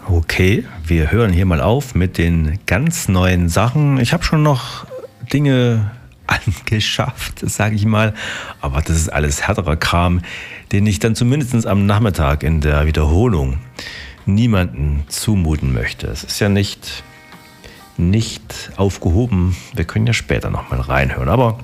Okay, wir hören hier mal auf mit den ganz neuen Sachen. Ich habe schon noch Dinge angeschafft, sage ich mal, aber das ist alles härterer Kram, den ich dann zumindest am Nachmittag in der Wiederholung niemanden zumuten möchte. Es ist ja nicht aufgehoben. Wir können ja später noch mal reinhören, aber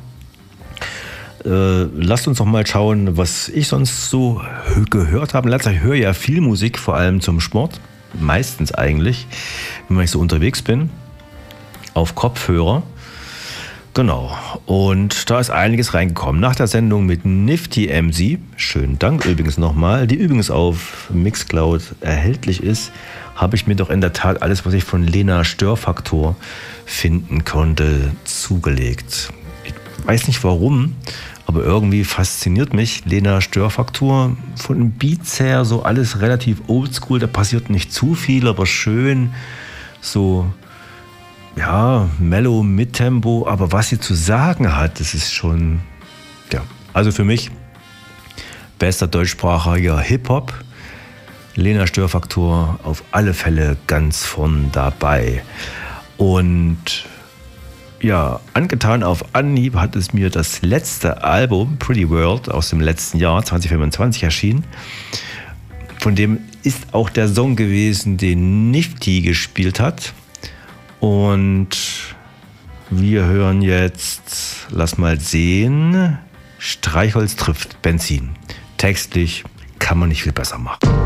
lasst uns doch mal schauen, was ich sonst so gehört habe. Letztlich höre ich ja viel Musik, vor allem zum Sport. Meistens eigentlich, wenn ich so unterwegs bin, auf Kopfhörer. Genau. Und da ist einiges reingekommen. Nach der Sendung mit Nifty MC, schönen Dank übrigens nochmal, die übrigens auf Mixcloud erhältlich ist, habe ich mir doch in der Tat alles, was ich von Lena Störfaktor finden konnte, zugelegt. Ich weiß nicht warum, aber irgendwie fasziniert mich Lena Störfaktor. Von den Beats her so alles relativ oldschool, da passiert nicht zu viel, aber schön so, ja, mellow, Mittempo, aber was sie zu sagen hat, das ist schon, ja, also für mich bester deutschsprachiger Hip-Hop. Lena Störfaktor auf alle Fälle ganz vorn dabei. Und ja, angetan auf Anhieb hat es mir das letzte Album, Pretty World, aus dem letzten Jahr, 2025 erschienen. Von dem ist auch der Song gewesen, den Nifty gespielt hat. Und wir hören jetzt, lass mal sehen, Streichholz trifft Benzin. Textlich kann man nicht viel besser machen.